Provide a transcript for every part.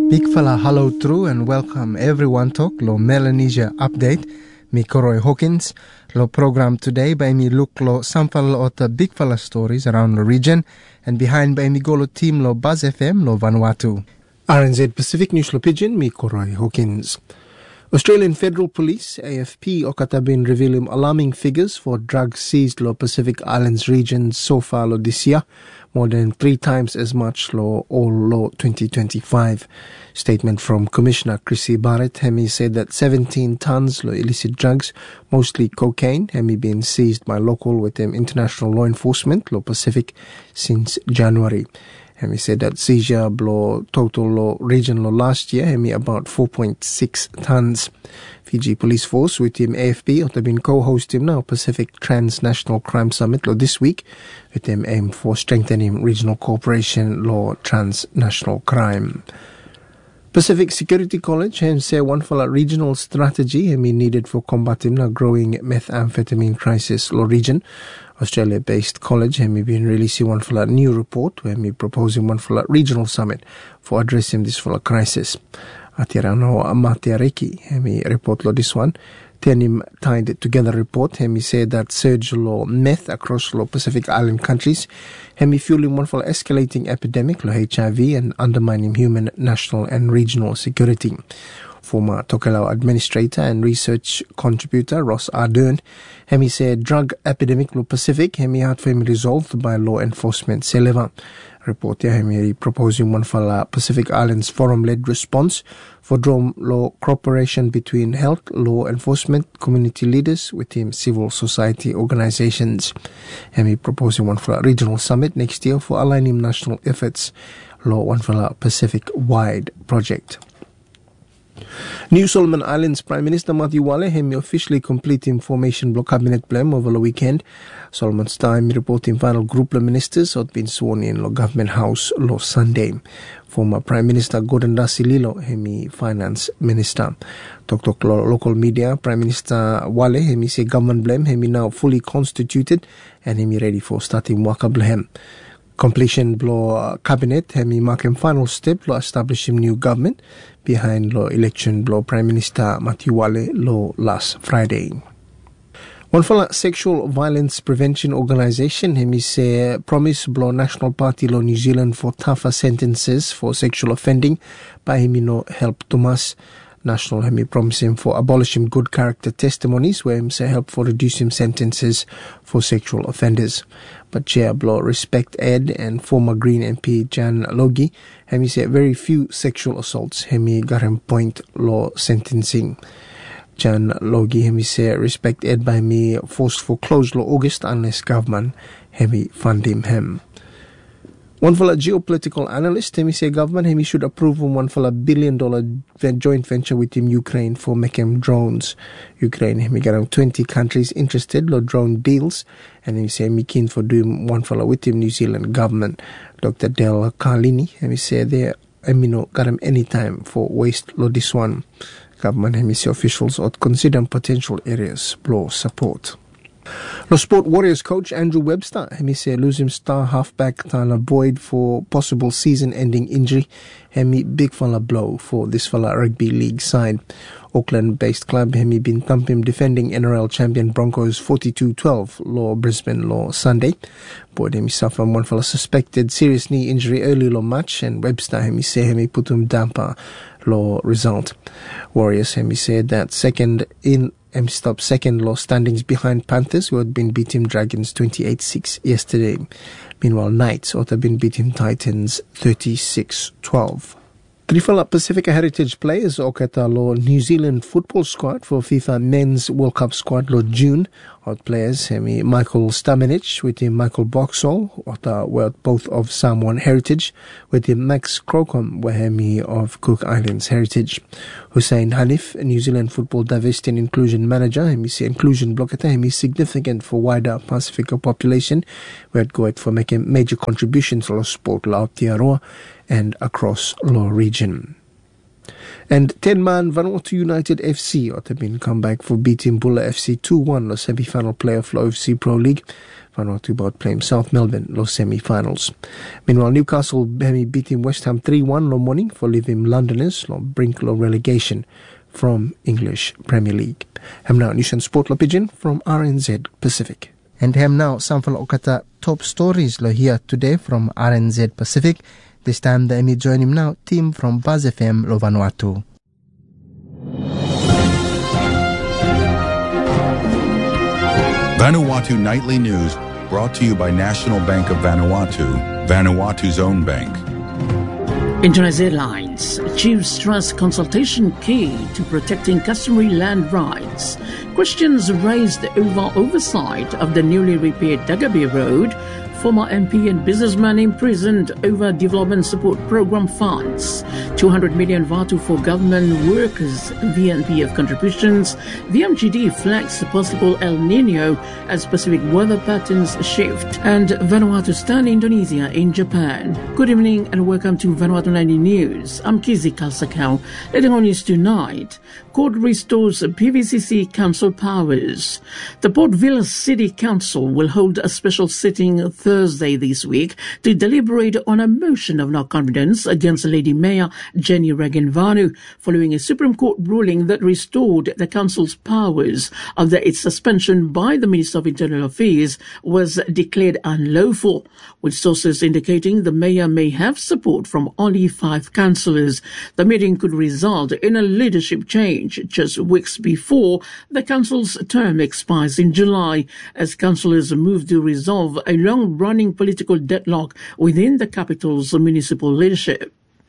Big fella hello through and welcome everyone to lo Melanesia update. Mi Koroy Hawkins. Lo program today by me look lo sample of the big fella stories around the region and behind by me go lo team lo Buzz FM lo Vanuatu. RNZ Pacific News lo Pigeon, mi Koroy Hawkins. Australian Federal Police, AFP, okatabin revealing alarming figures for drugs seized lo Pacific Islands region so far lo this year, more than 3 times as much lo all lo 2025. Statement from Commissioner Chrissy Barrett, Hemi said that 17 tons lo illicit drugs, mostly cocaine, Hemi been seized by local with international law enforcement lo Pacific since January. Hemi said that seizure lo total lo region lo last year, Hemi about 4.6 tons. Fiji Police Force with him AFP have been co-hosting now Pacific Transnational Crime Summit lo this week with them aim for strengthening regional cooperation lo transnational crime. Pacific Security College has said one for a regional strategy Hemi needed for combating a growing methamphetamine crisis lo region. Australia-based college Hemi been releasing one for a new report where Hemi proposing one for a regional summit for addressing this for a crisis. Atirano Amatiareki Hemi report lo this one. Tenim tied together report Hemi said that surge lo meth across lo Pacific Island countries Hemi fueling one for escalating epidemic lo HIV and undermining human, national and regional security. Former Tokelau administrator and research contributor Ross Ardern Hemi said drug epidemic lo Pacific Hemi had been resolved by law enforcement Seleva. Report Hemi proposing one for la Pacific Islands forum-led response for drum law cooperation between health, law enforcement, community leaders with him civil society organizations. Hemi proposing one for a regional summit next year for aligning national efforts law one for la Pacific-wide project. New Solomon Islands Prime Minister Matthew Wale Hemi officially completing formation block cabinet plan over the weekend. Solomon's time reporting final group of ministers had been sworn in lo government house lo Sunday. Former Prime Minister Gordon Dasililo Hemi Finance Minister. Talk local media Prime Minister Wale Hemi say government blame Hemi now fully constituted and Hemi ready for starting work blame. Completion blow cabinet Hemi marking final step lo establishing new government behind lo election blow Prime Minister Matthew Wale lo last Friday. One for sexual violence prevention organisation Hemi say promise blow National Party lo New Zealand for tougher sentences for sexual offending by Hemi no help Thomas. National Hemi promising for abolishing good character testimonies where Hemi say help for reducing sentences for sexual offenders. But Chair Blow Respect Ed and former Green MP Jan Logie Hemi say very few sexual assaults Hemi got him point law sentencing. Jan Logie Hemi say Respect Ed by me forced for close law August unless government Hemi fund him. One for a geopolitical analyst, Hemi say government Hemi should approve one for $1 billion joint venture with him Ukraine for making drones. Ukraine Hemi got around 20 countries interested lo drone deals, and Hemi say Hemi keen for doing one for with him New Zealand government. Dr. Del Carlini Hemi say there Hemi no got him any time for waste lo this one. Government Hemi say officials ought consider potential areas blow support. The Sport Warriors coach Andrew Webster Hemi say losing star halfback Tyler Boyd for possible season-ending injury Hemi big fella blow for this fella rugby league side. Auckland-based club Hemi been thumping defending NRL champion Broncos 42-12 law Brisbane law Sunday. Boyd Hemi suffered one fella suspected serious knee injury early law match and Webster Hemi say Hemi put him damper law result. Warriors Hemi said that second law standings behind Panthers who had been beating Dragons 28-6 yesterday. Meanwhile, Knights have been beating Titans 36-12. Trifala Pacifica Heritage players okata lo New Zealand football squad for FIFA Men's World Cup squad lo June. Hot players Hemi Michael Stamenic with him Michael Boxall were both of Samoan heritage with him Max Crocombe were Hemi of Cook Islands heritage. Hussein Hanif, New Zealand football diversity and inclusion manager, Hemi say inclusion blockata Hemi significant for wider Pacifica population. We had go for making major contributions to the sport lo Aotearoa and across the region. And 10-man Vanuatu United FC have been come back for beating Bulla FC 2-1 the semi-final playoff lo FC Pro League. Vanuatu about playing South Melbourne lo semi-finals. Meanwhile, Newcastle beating West Ham 3-1 lo morning for leaving Londoners lo brink lo relegation from English Premier League. Ham now news and sport lo pigeon from RNZ Pacific. And ham now sample okata top stories lo here today from RNZ Pacific. This time the Emmy join him now, team from Buzz FM lo Vanuatu. Vanuatu Nightly News, brought to you by National Bank of Vanuatu, Vanuatu's own bank. Internet Airlines, Chiefs stress consultation key to protecting customary land rights. Questions raised over oversight of the newly repaired Dagabe Road. Former MP and businessman imprisoned over development support program funds. 200 million Vatu for government workers VNPF contributions. VMGD flags possible El Nino as Pacific weather patterns shift. And Vanuatu stand Indonesia in Japan. Good evening and welcome to Vanuatu 90 News. I'm Kizi Kalsakau. Leading on news tonight. Court restores PVCC council powers. The Port Vila City Council will hold a special sitting Thursday this week to deliberate on a motion of no confidence against Lady Mayor Jenny Regan Vanu following a Supreme Court ruling that restored the council's powers after its suspension by the Minister of Internal Affairs was declared unlawful, with sources indicating the mayor may have support from only 5 councillors. The meeting could result in a leadership change just weeks before the council's term expires in July, as councillors move to resolve a long-running political deadlock within the capital's municipal leadership.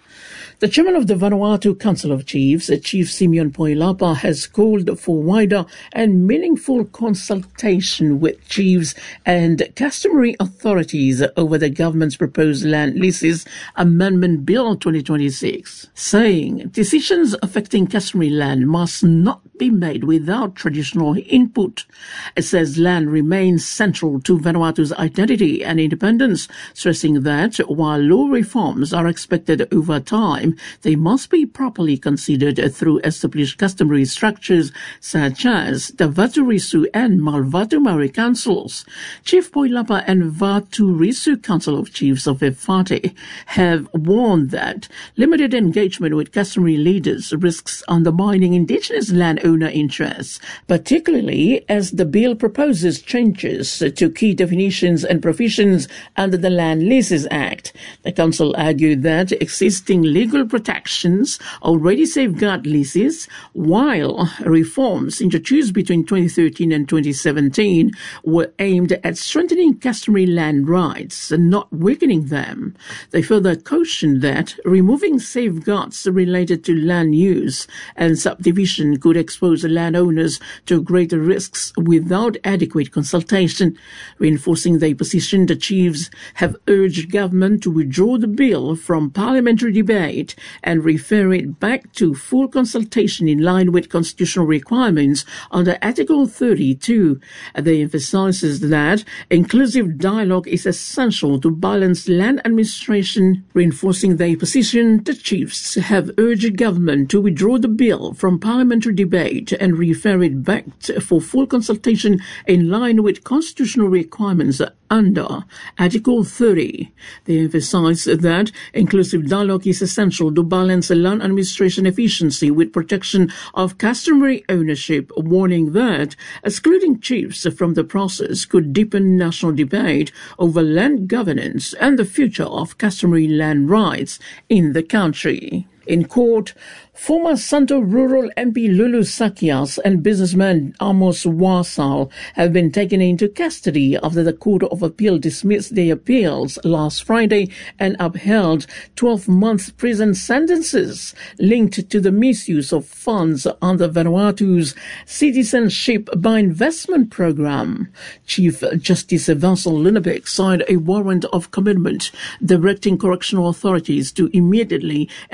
The chairman of the Vanuatu Council of Chiefs, Chief Simeon Poilapa, has called for wider and meaningful consultation with chiefs and customary authorities over the government's proposed land leases amendment bill 2026, saying decisions affecting customary land must not be made without traditional input. It says land remains central to Vanuatu's identity and independence, stressing that while law reforms are expected over time, they must be properly considered through established customary structures such as the Vaturisu and Malvatu Maori councils. Chief Poilapa and Vaturisu Council of Chiefs of Efate have warned that limited engagement with customary leaders risks undermining indigenous landowner interests, particularly as the bill proposes changes to key definitions and provisions under the Land Leases Act. The council argued that existing legal protections already safeguard leases, while reforms introduced between 2013 and 2017 were aimed at strengthening customary land rights and not weakening them. They further cautioned that removing safeguards related to land use and subdivision could expose landowners to greater risks without adequate consultation. Reinforcing their position, the chiefs have urged government to withdraw the bill from parliamentary debate and refer it back to full consultation in line with constitutional requirements under Article 32. They emphasizes that inclusive dialogue is essential to balance land administration. Reinforcing their position, the chiefs have urged government to withdraw the bill from parliamentary debate and refer it back for full consultation in line with constitutional requirements under Article 30. They emphasize that inclusive dialogue is essential to balance land administration efficiency with protection of customary ownership, warning that excluding chiefs from the process could deepen national debate over land governance and the future of customary land rights in the country. In court, former Santo Rural MP Lulu Sakias and businessman Amos Wasal have been taken into custody after the Court of Appeal dismissed their appeals last Friday and upheld 12-month prison sentences linked to the misuse of funds under Vanuatu's Citizenship by Investment Program. Chief Justice Vassal Lunabek signed a warrant of commitment directing correctional authorities to immediately enforce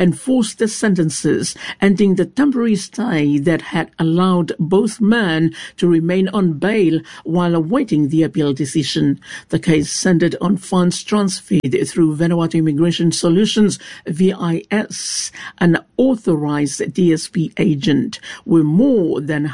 enforced the sentences, ending the temporary stay that had allowed both men to remain on bail while awaiting the appeal decision. The case centered on funds transferred through Vanuatu Immigration Solutions, VIS, an authorized DSP agent, where more than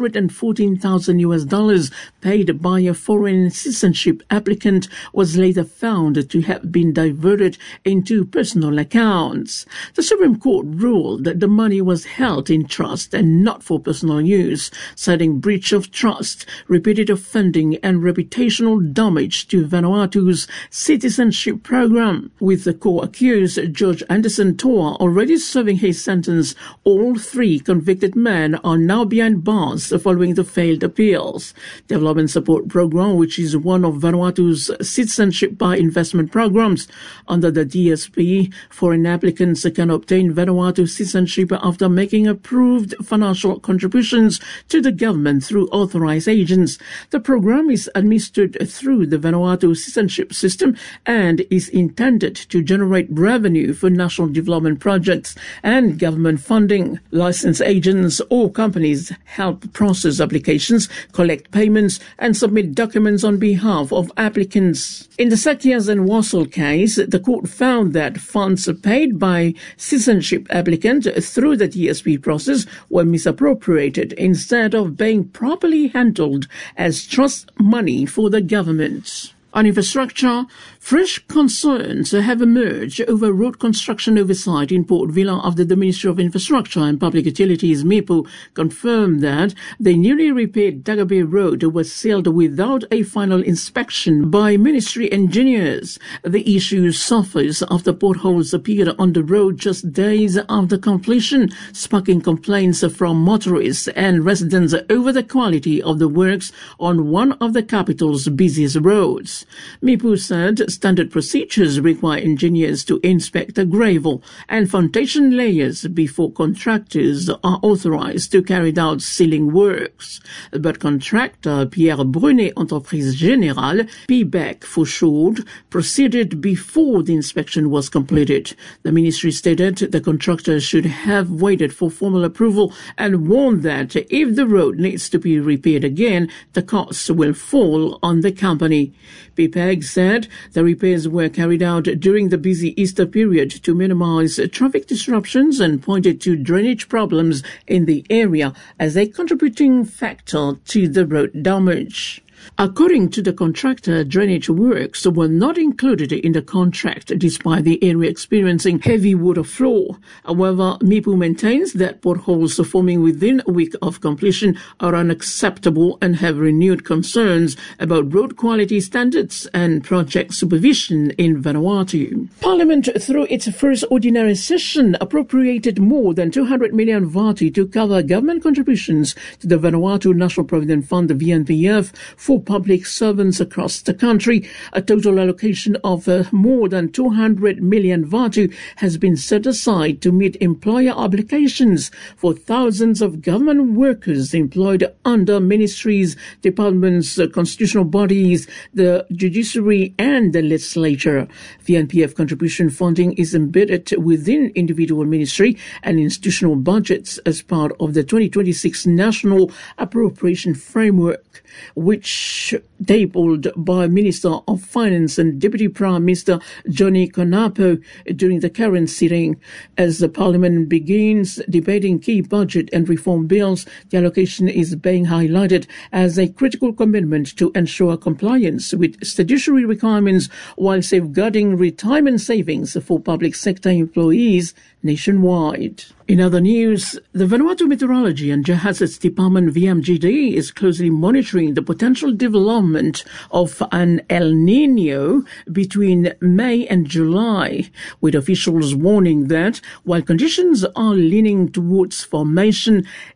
$114,000 paid by a foreign citizenship applicant was later found to have been diverted into personal accounts. The Supreme Court ruled that the money was held in trust and not for personal use, citing breach of trust, repeated offending and reputational damage to Vanuatu's citizenship program. With the co-accused George Anderson Toa already serving his sentence, all three convicted men are now behind bars following the failed appeals. Development Support Program, which is one of Vanuatu's citizenship by investment programs. Under the DSP, foreign applicants can obtain Vanuatu citizenship after making approved financial contributions to the government through authorized agents. The program is administered through the Vanuatu citizenship system and is intended to generate revenue for national development projects and government funding. Licensed agents or companies help process applications, collect payments, and submit documents on behalf of applicants. In the Sakias and Wassel case, the court found that funds paid by citizenship applicant through the DSP process were misappropriated instead of being properly handled as trust money for the government. On infrastructure, fresh concerns have emerged over road construction oversight in Port Vila after the Ministry of Infrastructure and Public Utilities, MIPU, confirmed that the newly repaired Dagabe Road was sealed without a final inspection by ministry engineers. The issue suffers after potholes appeared on the road just days after completion, sparking complaints from motorists and residents over the quality of the works on one of the capital's busiest roads. MIPU said standard procedures require engineers to inspect the gravel and foundation layers before contractors are authorized to carry out sealing works. But contractor Pierre Brunet Entreprise Générale, PBEC for short, proceeded before the inspection was completed. The ministry stated the contractor should have waited for formal approval and warned that if the road needs to be repaired again, the costs will fall on the company. PPEG said the repairs were carried out during the busy Easter period to minimize traffic disruptions and pointed to drainage problems in the area as a contributing factor to the road damage. According to the contractor, drainage works were not included in the contract despite the area experiencing heavy water flow. However, MIPU maintains that potholes forming within a week of completion are unacceptable and have renewed concerns about road quality standards and project supervision in Vanuatu. Parliament, through its first ordinary session, appropriated more than 200 million vati to cover government contributions to the Vanuatu National Provident Fund, the VNPF, for public servants across the country. A total allocation of more than 200 million vatu has been set aside to meet employer obligations for thousands of government workers employed under ministries, departments, constitutional bodies, the judiciary and the legislature. VNPF contribution funding is embedded within individual ministry and institutional budgets as part of the 2026 National Appropriation Framework, which tabled by Minister of Finance and Deputy Prime Minister Johnny Konapo during the current sitting. As the Parliament begins debating key budget and reform bills, the allocation is being highlighted as a critical commitment to ensure compliance with statutory requirements while safeguarding retirement savings for public sector employees nationwide. In other news, the Vanuatu Meteorology and Geohazards Department VMGD is closely monitoring the potential development of an El Niño between May and July, with officials warning that while conditions are leaning towards formation,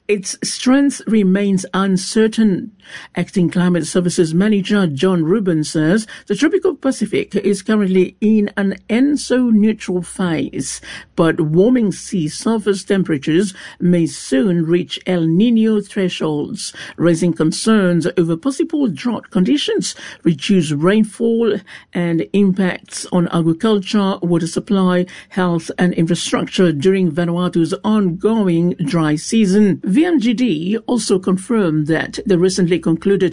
its strength remains uncertain. Acting Climate Services Manager John Rubin says the tropical Pacific is currently in an ENSO-neutral phase, but warming sea surface temperatures may soon reach El Niño thresholds, raising concerns over possible drought conditions, reduced rainfall, and impacts on agriculture, water supply, health, and infrastructure during Vanuatu's ongoing dry season. VMGD also confirmed that the recently concluded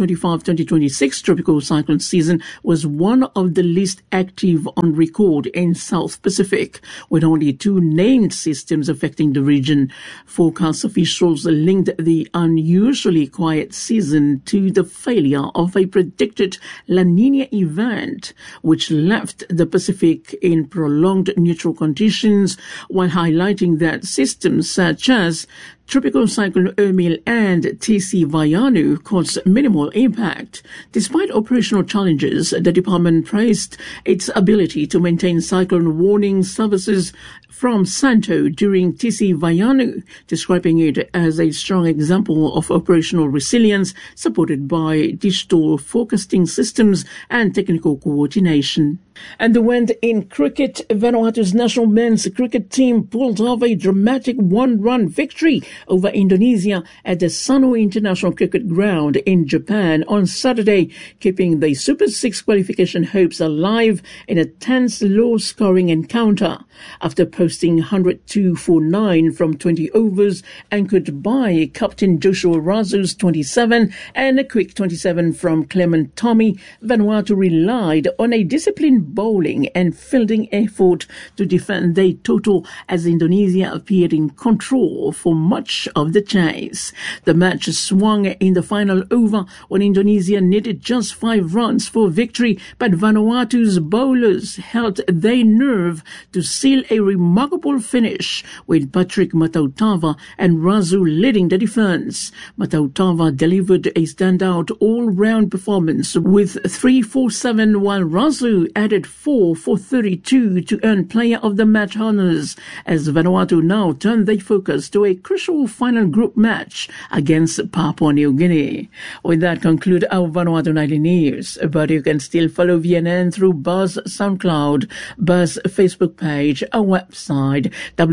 2025-2026 tropical cyclone season was one of the least active on record in South Pacific, with only 2 named systems affecting the region. Forecast officials linked the unusually quiet season to the failure of a predicted La Niña event, which left the Pacific in prolonged neutral conditions, while highlighting that systems such as Tropical Cyclone Emil and TC Vaianu caused minimal impact. Despite operational challenges, the department praised its ability to maintain cyclone warning services from Santo during TC Vaianu, describing it as a strong example of operational resilience supported by digital forecasting systems and technical coordination. And the wind in cricket, Vanuatu's national men's cricket team pulled off a dramatic 1-run victory over Indonesia at the Sanur International Cricket Ground in Japan on Saturday, keeping the Super 6 qualification hopes alive in a tense, low-scoring encounter. After posting 102 for 9 from 20 overs, anchored by Captain Joshua Razu's 27 and a quick 27 from Clement Tommy, Vanuatu relied on a disciplined bowling and fielding effort to defend their total as Indonesia appeared in control for much of the chase. The match swung in the final over when Indonesia needed just 5 runs for victory, but Vanuatu's bowlers held their nerve to seal a remarkable finish, with Patrick Matautava and Razu leading the defence. Matautava delivered a standout all-round performance with 3 for 7, while Razu added 4 for 32 to earn Player of the Match honours, as Vanuatu now turn their focus to a crucial final group match against Papua New Guinea. With that, conclude our Vanuatu Nightly News, but you can still follow VNN through Buzz SoundCloud, Buzz Facebook page, our website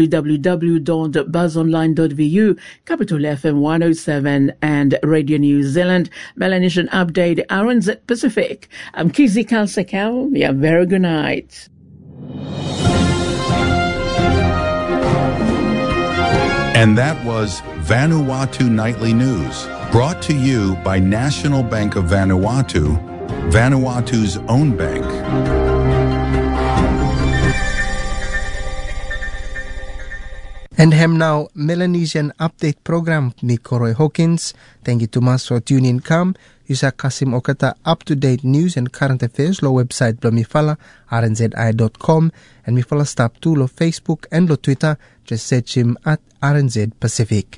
www.buzzonline.vu, Capital FM 107 and Radio New Zealand, Melanesian Update, RNZ Pacific. I'm Kizzy Kalsakal. Yeah, very good night. And that was Vanuatu Nightly News, brought to you by National Bank of Vanuatu, Vanuatu's own bank. And hem now Melanesian Update Program ni Koroi Hawkins. Thank you to mas for tuning come. Yusa Kasim Okata up-to-date news and current affairs lo website blo mifala rnzi.com and mifala stop to lo Facebook and lo Twitter. Just search him at RNZ Pacific.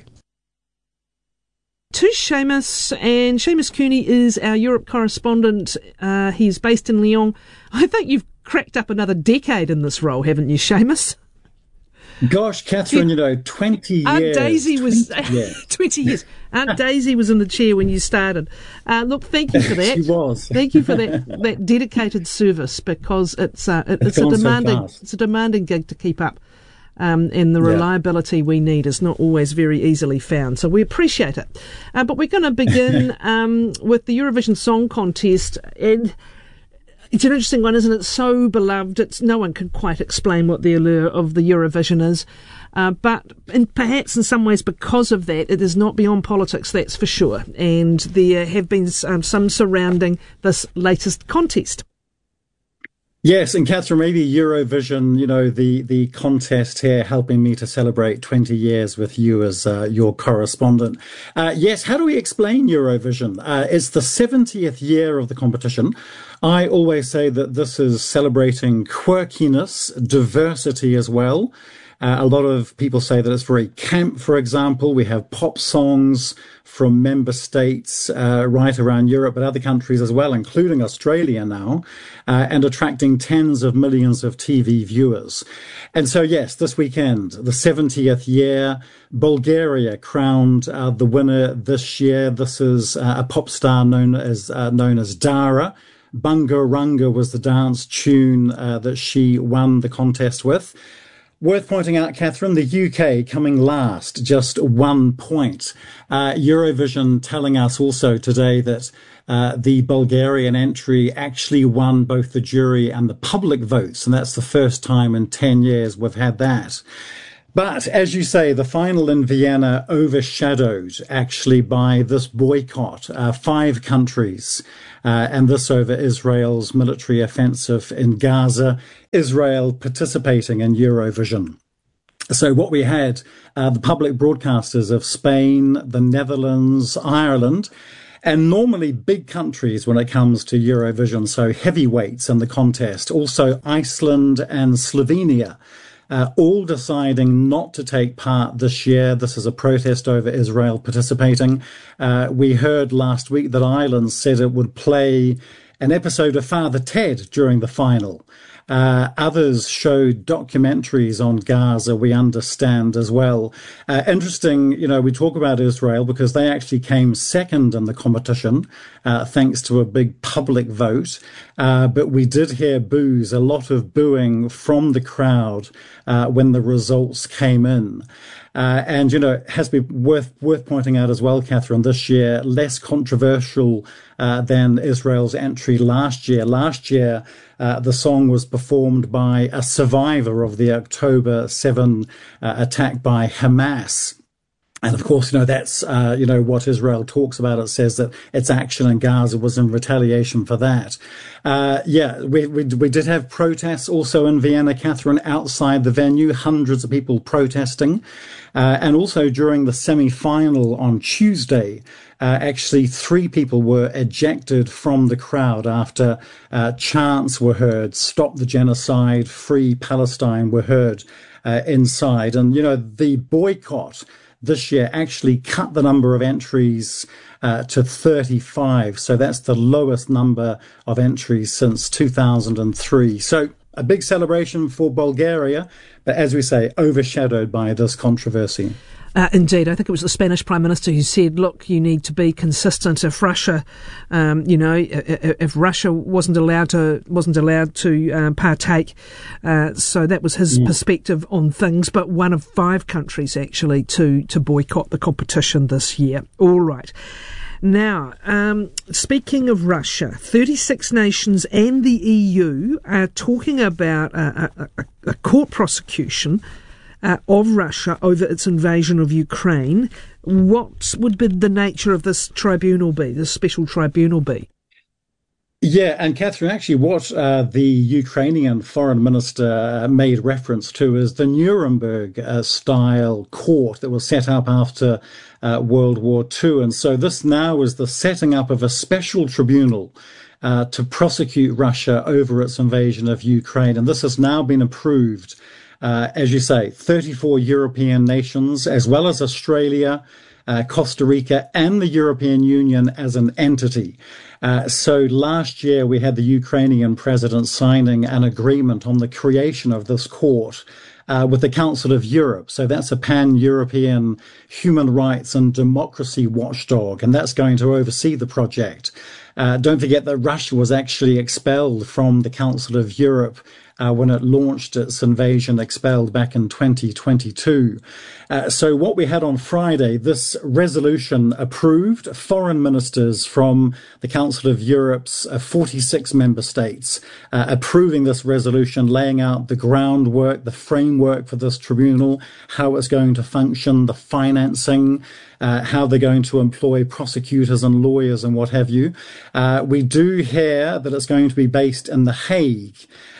To Seamus, and Seamus Cooney is our Europe correspondent. He's based in Lyon. I think you've cracked up another decade in this role, haven't you, Seamus? Gosh, Catherine, 20 years. Aunt Daisy was 20 years. Aunt Daisy was in the chair when you started. Look, thank you for that. She was. Thank you for that dedicated service, because it's a demanding gig to keep up. And the reliability we need is not always very easily found. So we appreciate it. But we're going to begin with the Eurovision Song Contest. And it's an interesting one, isn't it? So beloved. No one can quite explain what the allure of the Eurovision is. But perhaps in some ways because of that, it is not beyond politics, that's for sure. And there have been some surrounding this latest contest. Yes, and Catherine, maybe Eurovision, the contest here helping me to celebrate 20 years with you as your correspondent. Yes, how do we explain Eurovision? It's the 70th year of the competition. I always say that this is celebrating quirkiness, diversity as well. A lot of people say that it's very camp, for example. We have pop songs from member states right around Europe, but other countries as well, including Australia now, and attracting tens of millions of TV viewers. And so, yes, this weekend, the 70th year, Bulgaria crowned the winner this year. This is a pop star known as Dara. Bunga Runga was the dance tune that she won the contest with. Worth pointing out, Catherine, the UK coming last, just 1 point. Eurovision telling us also today that the Bulgarian entry actually won both the jury and the public votes, and that's the first time in 10 years we've had that. But, as you say, the final in Vienna overshadowed actually by this boycott. 5 countries, and this over Israel's military offensive in Gaza, Israel participating in Eurovision. So what we had, the public broadcasters of Spain, the Netherlands, Ireland, and normally big countries when it comes to Eurovision, so heavyweights in the contest, also Iceland and Slovenia, all deciding not to take part this year. This is a protest over Israel participating. We heard last week that Ireland said it would play an episode of Father Ted during the final. Others showed documentaries on Gaza, we understand as well. Interesting, we talk about Israel because they actually came second in the competition, thanks to a big public vote. But we did hear boos, a lot of booing from the crowd when the results came in. And, it has been worth pointing out as well, Catherine, this year, less controversial than Israel's entry last year. Last year, the song was performed by a survivor of the October 7 attack by Hamas. And of course, that's, what Israel talks about. It says that its action in Gaza was in retaliation for that. We did have protests also in Vienna, Catherine, outside the venue, hundreds of people protesting. And also during the semi-final on Tuesday, actually 3 people were ejected from the crowd after chants were heard, "Stop the genocide, free Palestine" were heard inside. And, the boycott this year actually cut the number of entries to 35. So that's the lowest number of entries since 2003. So a big celebration for Bulgaria, but as we say, overshadowed by this controversy. Indeed, I think it was the Spanish Prime Minister who said, look, you need to be consistent. If Russia, if Russia wasn't allowed to partake, so that was his perspective on things, but one of 5 countries actually to boycott the competition this year. All right. Now, speaking of Russia, 36 nations and the EU are talking about a court prosecution of Russia over its invasion of Ukraine. What would be the nature of this tribunal be, this special tribunal be? Yeah, and Catherine, actually what the Ukrainian foreign minister made reference to is the Nuremberg-style court that was set up after World War II. And so this now is the setting up of a special tribunal to prosecute Russia over its invasion of Ukraine. And this has now been approved, as you say, 34 European nations, as well as Australia, Costa Rica, and the European Union as an entity. So last year we had the Ukrainian president signing an agreement on the creation of this court with the Council of Europe. So that's a pan-European human rights and democracy watchdog, and that's going to oversee the project. Don't forget that Russia was actually expelled from the Council of Europe when it launched its invasion, expelled back in 2022. So what we had on Friday, this resolution approved, foreign ministers from the Council of Europe's 46 member states approving this resolution, laying out the groundwork, the framework for this tribunal, how it's going to function, the financing, how they're going to employ prosecutors and lawyers and what have you. We do hear that it's going to be based in The Hague.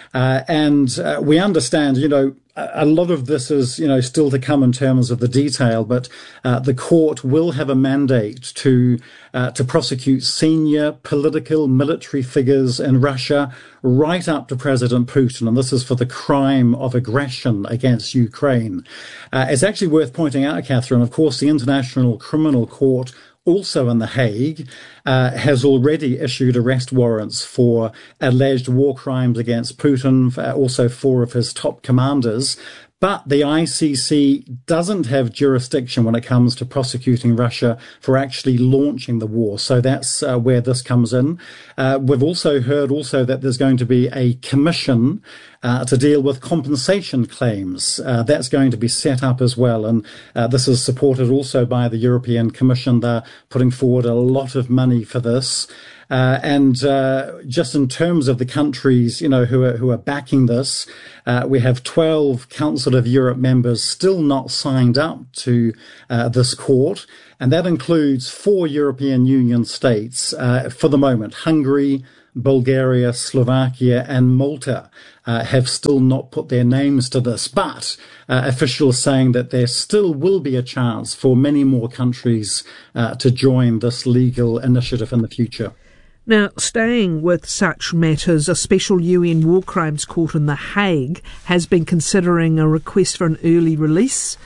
And we understand, a lot of this is, still to come in terms of the detail, but the court will have a mandate to prosecute senior political, military figures in Russia right up to President Putin, and this is for the crime of aggression against Ukraine. It's actually worth pointing out, Catherine, of course, the International Criminal Court, also in The Hague, has already issued arrest warrants for alleged war crimes against Putin, also 4 of his top commanders. But the ICC doesn't have jurisdiction when it comes to prosecuting Russia for actually launching the war. So that's where this comes in. We've also heard that there's going to be a commission to deal with compensation claims. That's going to be set up as well. And this is supported also by the European Commission. They're putting forward a lot of money for this. And just in terms of the countries, who are backing this, we have 12 Council of Europe members still not signed up to this court, and that includes 4 European Union states for the moment. Hungary, Bulgaria, Slovakia, and Malta have still not put their names to this, but officials saying that there still will be a chance for many more countries to join this legal initiative in the future. Now, staying with such matters, a special UN War Crimes Court in The Hague has been considering a request for an early release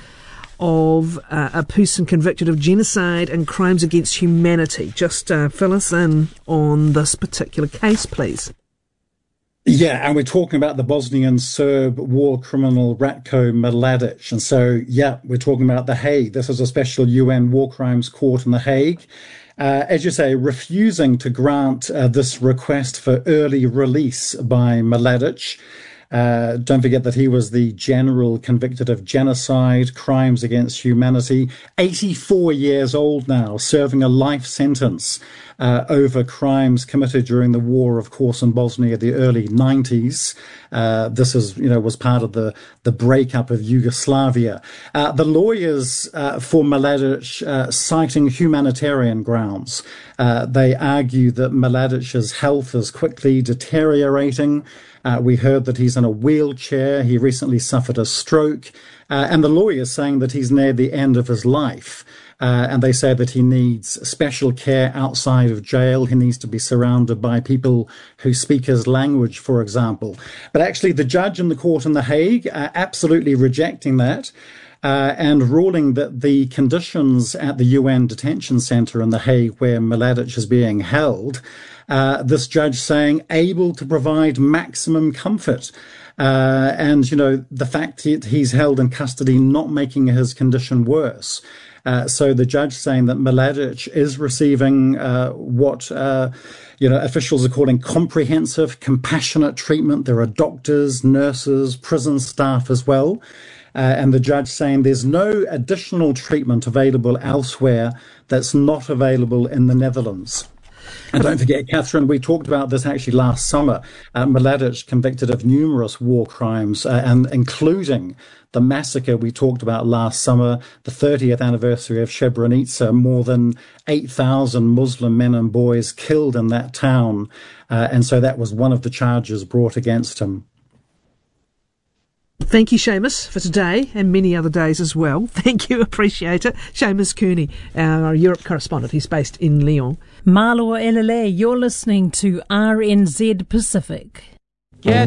of a person convicted of genocide and crimes against humanity. Just fill us in on this particular case, please. Yeah, and we're talking about the Bosnian Serb war criminal Ratko Mladic. And so, we're talking about The Hague. This is a special UN War Crimes Court in The Hague. As you say, refusing to grant this request for early release by Mladic. Don't forget that he was the general convicted of genocide, crimes against humanity, 84 years old now, serving a life sentence over crimes committed during the war, of course, in Bosnia, the early 90s. This is, was part of the breakup of Yugoslavia. The lawyers for Mladic citing humanitarian grounds. They argue that Mladic's health is quickly deteriorating. We heard that he's in a wheelchair. He recently suffered a stroke. And the lawyers saying that he's near the end of his life. And they say that he needs special care outside of jail. He needs to be surrounded by people who speak his language, for example. But actually, the judge in the court in The Hague absolutely rejecting that and ruling that the conditions at the UN detention centre in The Hague, where Mladic is being held, this judge saying able to provide maximum comfort. And, the fact that he's held in custody not making his condition worse. So the judge saying that Mladic is receiving what officials are calling comprehensive, compassionate treatment. There are doctors, nurses, prison staff as well. And the judge saying there's no additional treatment available elsewhere that's not available in the Netherlands. And don't forget, Catherine, we talked about this actually last summer. Mladic convicted of numerous war crimes, and including the massacre we talked about last summer, the 30th anniversary of Srebrenica, more than 8,000 Muslim men and boys killed in that town. And so that was one of the charges brought against him. Thank you, Seamus, for today and many other days as well. Thank you, appreciate it. Seamus Kearney, our Europe correspondent. He's based in Lyon. Malo Elele, you're listening to RNZ Pacific.